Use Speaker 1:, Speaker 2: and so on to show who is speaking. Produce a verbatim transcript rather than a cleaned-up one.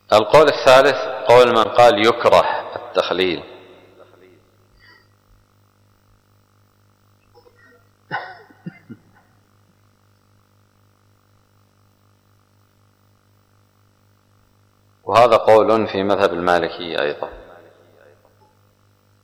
Speaker 1: القول الثالث قول من قال يكره التخليل، وهذا قول في مذهب المالكية أيضا.